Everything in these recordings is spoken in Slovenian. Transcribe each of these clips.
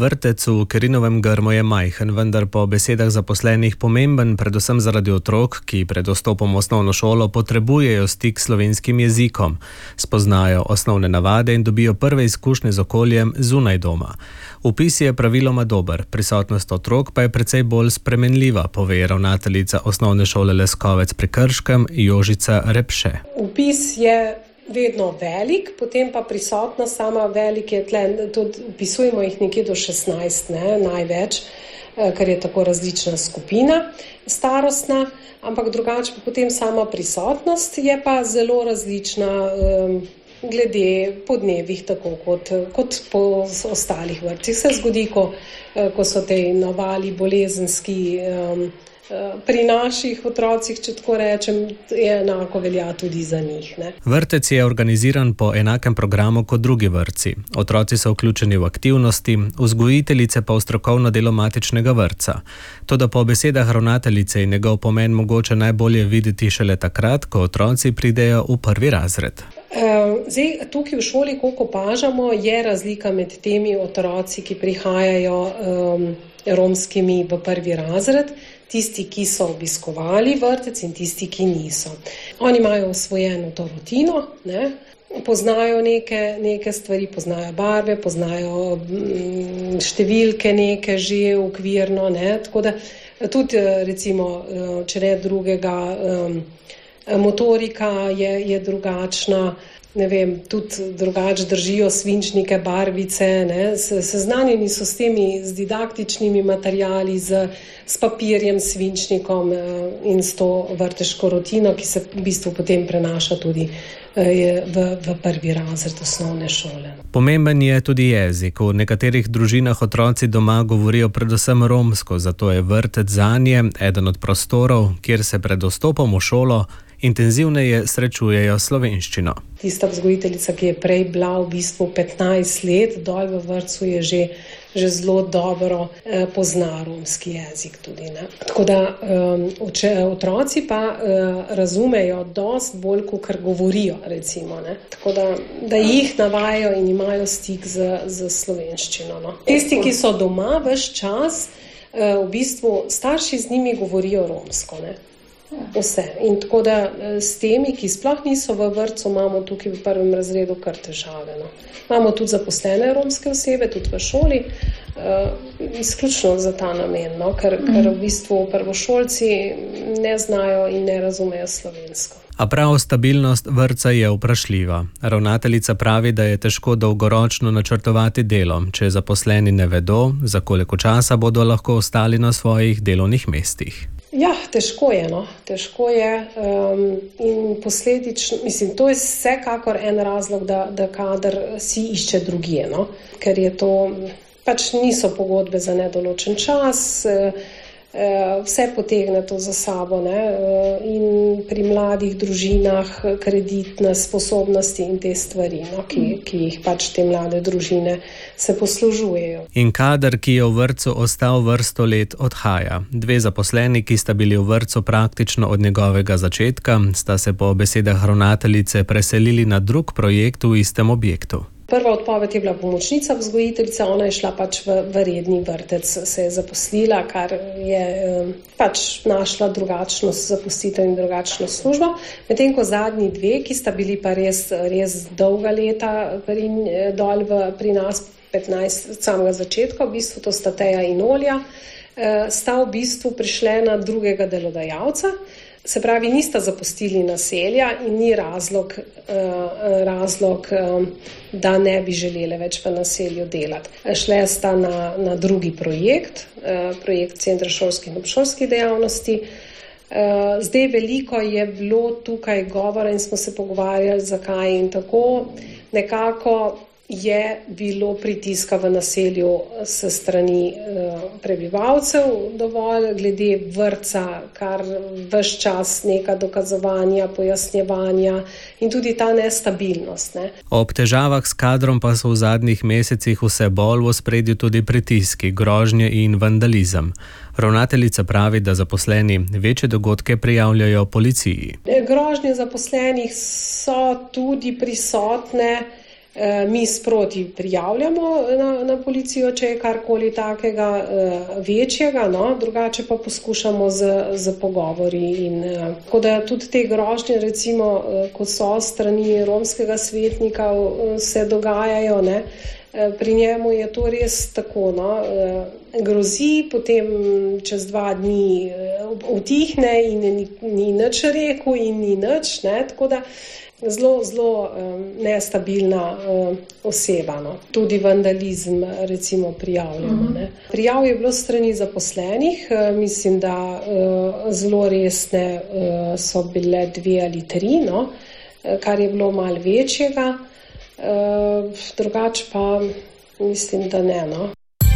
Vrtec v Kerinovem Grmu je majhen, vendar po besedah zaposlenih pomemben predvsem zaradi otrok, ki pred vstopom v osnovno šolo potrebujejo stik s slovenskim jezikom, spoznajo osnovne navade in dobijo prve izkušnje z okoljem zunaj doma. Vpis je praviloma dober, prisotnost otrok pa je precej bolj spremenljiva, pove ravnateljica osnovne šole Leskovec pri Krškem Jožica Repše. Vpis je vedno velik, potem pa prisotnost sama velik je tle, tudi vpisujemo jih nekje do 16, največ, ker je tako različna skupina starostna, ampak drugače pa potem sama prisotnost je pa zelo različna glede po dnevih, tako kot po ostalih vrtcih. Se zgodi, ko so te navali bolezenski pri naših otrocih, če tako rečem, je enako velja tudi za njih. Ne? Vrtec je organiziran po enakem programu kot drugi vrtci. Otroci so vključeni v aktivnosti, vzgojiteljice pa v strokovno delo matičnega vrtca. Toda po besedah ravnateljice je njegov pomen mogoče najbolje videti šele takrat, ko otroci pridejo v prvi razred. Zdaj, tukaj v šoli, koliko opažamo, je razlika med temi otroci, ki prihajajo romskimi v prvi razred, tisti, ki so obiskovali vrtec in tisti, ki niso. Oni imajo osvojeno to rutino, poznajo neke stvari, poznajo barve, poznajo številke neke že okvirno, tako da tudi recimo, če ne drugega, motorika je drugačna, tudi drugače držijo svinčnike, barvice, seznanjeni so s temi z didaktičnimi materiali, s papirjem, svinčnikom in s to vrteško rutino, ki se v bistvu potem prenaša tudi v prvi razred osnovne šole. Pomemben je tudi jezik. V nekaterih družinah otroci doma govorijo predvsem romsko, zato je vrtec zanje eden od prostorov, kjer se pred vstopom v šolo intenzivneje srečujejo slovenščino. Tista vzgojiteljica, ki je prej bila v bistvu 15 let, dol v vrtcu je že zelo dobro pozna romski jezik tudi. Tako da otroci pa razumejo dosti bolj, kot govorijo, recimo. Tako da jih navajajo in imajo stik z slovenščino. Tisti, ki so doma ves čas, v bistvu starši z njimi govorijo romsko. Vse. In tako da s temi, ki sploh niso v vrtcu, imamo tukaj v prvem razredu kar težave. Imamo tudi zaposlene romske osebe, tudi v šoli, izključno za ta namen, ker v bistvu prvošolci ne znajo in ne razumejo slovensko. A prav stabilnost vrtca je vprašljiva. Ravnateljica pravi, da je težko dolgoročno načrtovati delo, če zaposleni ne vedo, za koliko časa bodo lahko ostali na svojih delovnih mestih. Ja, težko je, težko je in posledično, to je vsekakor en razlog, da kader si išče drugje, ker je to, niso pogodbe za nedoločen čas, vse potegne to za sabo, in pri mladih družinah kreditne sposobnosti in te stvari, ki jih te mlade družine se poslužujejo. In kader, ki je v vrtcu ostal vrsto let, odhaja. 2 zaposleni, ki sta bili v vrtcu praktično od njegovega začetka, sta se po besedah ravnateljice preselili na drug projekt v istem objektu. Prva odpoved je bila pomočnica vzgojiteljica, ona je šla v redni vrtec, se je zaposlila, kar je našla drugačno zaposlitev in drugačno službo. Medtem ko zadnji 2, ki sta bili pa res dolga leta dol pri nas, 15 od samega začetka, v bistvu to sta Teja in Olja, sta v bistvu prišle na drugega delodajalca. Se pravi, nista zapustili naselja in ni razlog, da ne bi želeli več v naselju delati. Šle sta na drugi projekt Centra šolskih in obšolskih dejavnosti. Zdaj veliko je bilo tukaj govora in smo se pogovarjali, zakaj in tako. Nekako je bilo pritiska v naselju s strani prebivalcev dovolj, glede vrtca, kar ves čas neka dokazovanja, pojasnjevanja in tudi ta nestabilnost. Ob težavah s kadrom pa so v zadnjih mesecih vse bolj v ospredju tudi pritiski, grožnje in vandalizem. Ravnateljica pravi, da zaposleni večje dogodke prijavljajo policiji. Grožnje zaposlenih so tudi prisotne, mi sproti prijavljamo na policijo, če je karkoli takega večjega, no, drugače pa poskušamo z pogovori. Tako da tudi te grožnje, recimo, ko so strani romskega svetnika, se dogajajo, ne. Pri njemu je to res tako, no, grozi, potem čez 2 dni utihne in ni nič rekel in ni nič, ne, tako da zelo nestabilna oseba, no. Tudi vandalizem, recimo, prijavljamo, ne. Prijav je bilo strani zaposlenih, mislim, da zelo resne so bile 2 ali 3, no, kar je bilo malo večjega. Drugače pa mislim, da ne, no.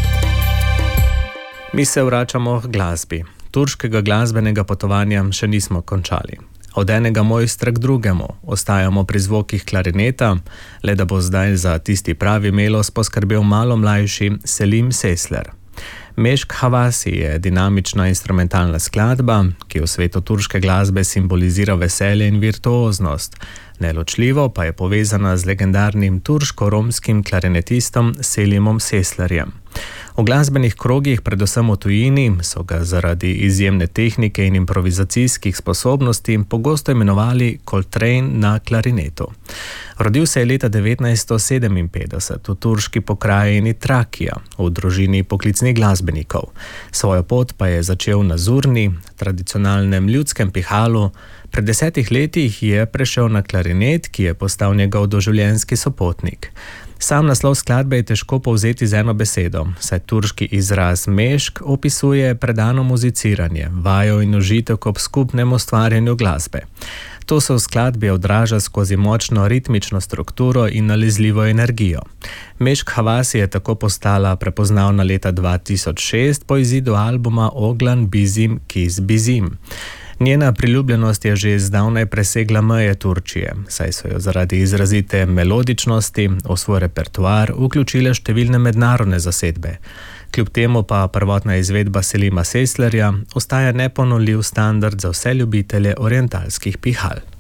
Mi se vračamo k glasbi. Turškega glasbenega potovanja še nismo končali. Od enega mojstra k drugemu ostajamo pri zvokih klarineta, le da bo zdaj za tisti pravi melos poskrbel malo mlajši Selim Sesler. Mešk Havasi je dinamična instrumentalna skladba, ki v svetu turške glasbe simbolizira veselje in virtuoznost. Neločljivo pa je povezana z legendarnim turško-romskim klarinetistom Selimom Seslerjem. V glasbenih krogih, predvsem v tujini, so ga zaradi izjemne tehnike in improvizacijskih sposobnosti pogosto imenovali Coltrane na klarinetu. Rodil se je leta 1957 v turški pokrajini Trakija, v družini poklicnih glasbenikov. Svojo pot pa je začel na zurni, tradicionalnem ljudskem pihalu. Pred 10 letih je prešel na klarinet, ki je postal njegov doživljenjski sopotnik. Sam naslov skladbe je težko povzeti z eno besedo, saj turški izraz mešk opisuje predano muziciranje, vajo in užitek ob skupnem ustvarjanju glasbe. To se v skladbi odraža skozi močno ritmično strukturo in nalezljivo energijo. Mešk Havasi je tako postala prepoznavna leta 2006 po izidu albuma Oglan Bizim Kis Bizim. Njena priljubljenost je že zdavnaj presegla meje Turčije, saj so jo zaradi izrazite melodičnosti v svoj repertoar vključile številne mednarodne zasedbe. Kljub temu pa prvotna izvedba Selima Seslerja ostaja neponovljiv standard za vse ljubitelje orientalskih pihal.